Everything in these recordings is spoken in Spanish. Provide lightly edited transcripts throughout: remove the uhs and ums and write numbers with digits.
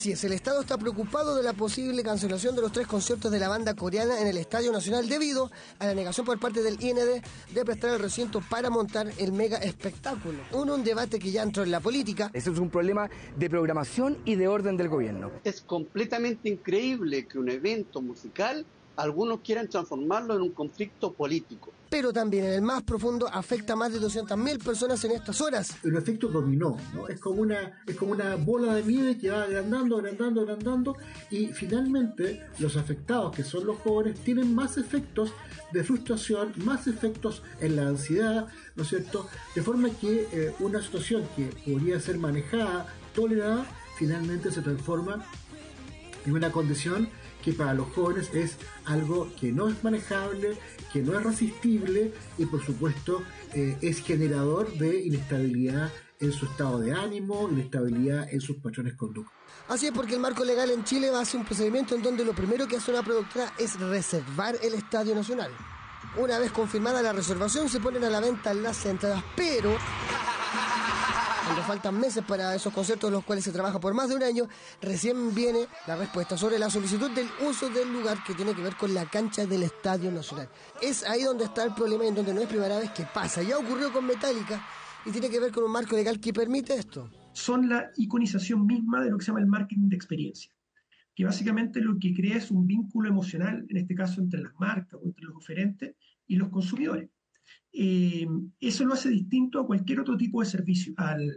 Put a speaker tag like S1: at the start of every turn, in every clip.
S1: Sí, el Estado está preocupado de la posible cancelación de los 3 conciertos de la banda coreana en el Estadio Nacional debido a la negación por parte del IND de prestar el recinto para montar el mega espectáculo. Un debate que ya entró en la política.
S2: Ese es un problema de programación y de orden del gobierno.
S3: Es completamente increíble que un evento musical algunos quieran transformarlo en un conflicto político.
S1: Pero también en el más profundo afecta a más de 200.000 personas en estas horas.
S4: El efecto dominó, ¿no? Es como una bola de nieve que va agrandando y finalmente los afectados, que son los jóvenes, tienen más efectos de frustración, más efectos en la ansiedad, ¿no es cierto? De forma que una situación que podría ser manejada, tolerada, finalmente se transforma en una condición que para los jóvenes es algo que no es manejable, que no es resistible y por supuesto es generador de inestabilidad en su estado de ánimo, inestabilidad en sus patrones conductuales.
S1: Así es, porque el marco legal en Chile va hacia un procedimiento en donde lo primero que hace una productora es reservar el Estadio Nacional. Una vez confirmada la reservación se ponen a la venta las entradas, pero cuando faltan meses para esos conciertos en los cuales se trabaja por más de un año, recién viene la respuesta sobre la solicitud del uso del lugar que tiene que ver con la cancha del Estadio Nacional. Es ahí donde está el problema y en donde no es primera vez que pasa. Ya ocurrió con Metallica y tiene que ver con un marco legal que permite esto.
S5: Son la iconización misma de lo que se llama el marketing de experiencia, que básicamente lo que crea es un vínculo emocional, en este caso entre las marcas o entre los oferentes y los consumidores. Eso lo hace distinto a cualquier otro tipo de servicio.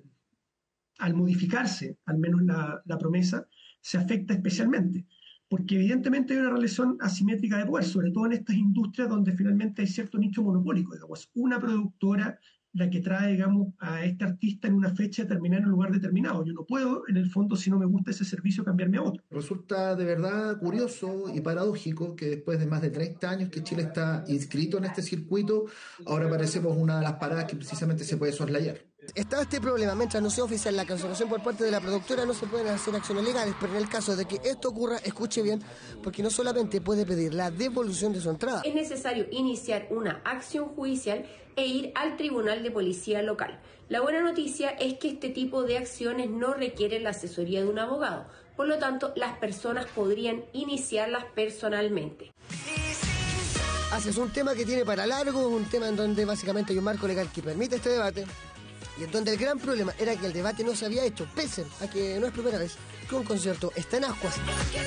S5: Al modificarse, al menos la promesa, se afecta especialmente, porque evidentemente hay una relación asimétrica de poder, sobre todo en estas industrias donde finalmente hay cierto nicho monopólico, digamos, una productora la que trae, digamos, a este artista en una fecha determinada, en un lugar determinado. Yo no puedo, en el fondo, si no me gusta ese servicio, cambiarme a otro.
S6: Resulta de verdad curioso y paradójico que después de más de 30 años que Chile está inscrito en este circuito, ahora parecemos una de las paradas que precisamente se puede soslayar.
S1: Está este problema, mientras no sea oficial la cancelación por parte de la productora no se pueden hacer acciones legales, pero en el caso de que esto ocurra, escuche bien, porque no solamente puede pedir la devolución de su entrada.
S7: Es necesario iniciar una acción judicial e ir al tribunal de policía local. La buena noticia es que este tipo de acciones no requieren la asesoría de un abogado, por lo tanto las personas podrían iniciarlas personalmente.
S1: Así es un tema que tiene para largo, un tema en donde básicamente hay un marco legal que permite este debate. Y en donde el gran problema era que el debate no se había hecho, pese a que no es primera vez que un concierto está en ascuas,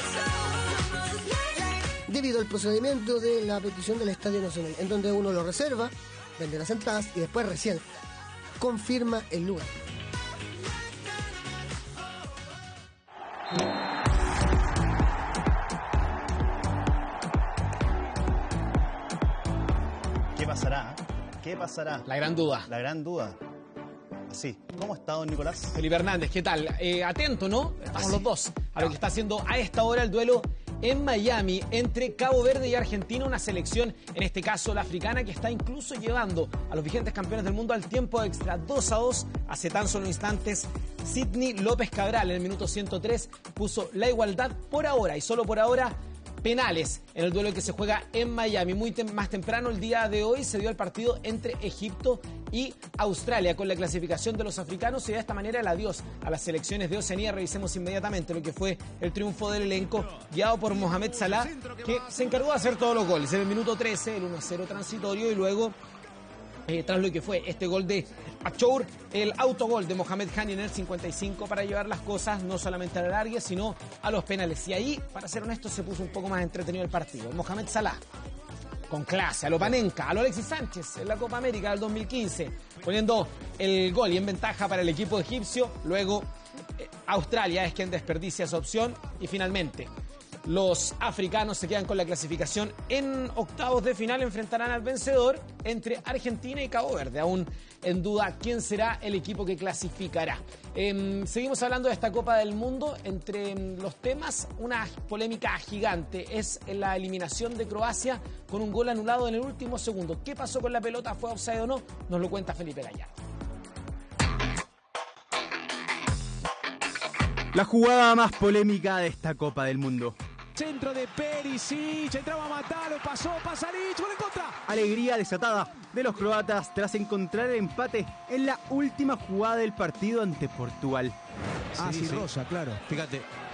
S1: debido al procedimiento de la petición del Estadio Nacional, en donde uno lo reserva, vende las entradas y después recién confirma el lugar.
S8: ¿Qué pasará? ¿Qué pasará?
S9: La gran duda.
S8: La gran duda. Sí. ¿Cómo está, don Nicolás?
S9: Felipe Hernández, ¿qué tal? Atento, ¿no? Estamos los dos a lo que está haciendo a esta hora el duelo en Miami entre Cabo Verde y Argentina, una selección, en este caso la africana, que está incluso llevando a los vigentes campeones del mundo al tiempo extra 2-2. Hace tan solo instantes, Sidney López Cabral en el minuto 103 puso la igualdad por ahora y solo por ahora. Penales en el duelo que se juega en Miami. Más temprano el día de hoy se dio el partido entre Egipto y Australia con la clasificación de los africanos y de esta manera el adiós a las selecciones de Oceanía. Revisemos inmediatamente lo que fue el triunfo del elenco guiado por Mohamed Salah, que se encargó de hacer todos los goles. En el minuto 13 el 1-0 transitorio y luego tras lo que fue este gol de Achour, el autogol de Mohamed Hani en el 55 para llevar las cosas no solamente a la larga, sino a los penales. Y ahí, para ser honesto, se puso un poco más entretenido el partido. Mohamed Salah, con clase, a lo Panenka, a lo Alexis Sánchez en la Copa América del 2015, poniendo el gol y en ventaja para el equipo egipcio. Luego, Australia es quien desperdicia esa opción y finalmente los africanos se quedan con la clasificación. En octavos de final enfrentarán al vencedor entre Argentina y Cabo Verde. Aún en duda quién será el equipo que clasificará. Seguimos hablando de esta Copa del Mundo. Entre los temas, una polémica gigante es la eliminación de Croacia con un gol anulado en el último segundo. ¿Qué pasó con la pelota? ¿Fue offside o no? Nos lo cuenta Felipe Gallardo.
S10: La jugada más polémica de esta Copa del Mundo.
S11: Centro de Perisic, entraba a matarlo, pasó, Pasalic, gol en contra.
S10: Alegría desatada de los croatas tras encontrar el empate en la última jugada del partido ante Portugal.
S11: Sí, Rosa, claro. Fíjate,